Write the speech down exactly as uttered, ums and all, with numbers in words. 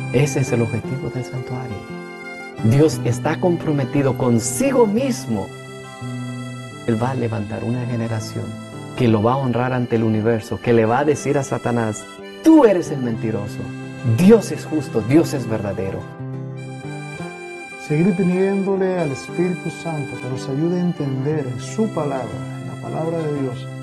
Ese es el objetivo del santuario. Dios está comprometido consigo mismo. Él va a levantar una generación que lo va a honrar ante el universo, que le va a decir a Satanás: tú eres el mentiroso, Dios es justo, Dios es verdadero. Seguir pidiéndole al Espíritu Santo que nos ayude a entender en su palabra, en la palabra de Dios,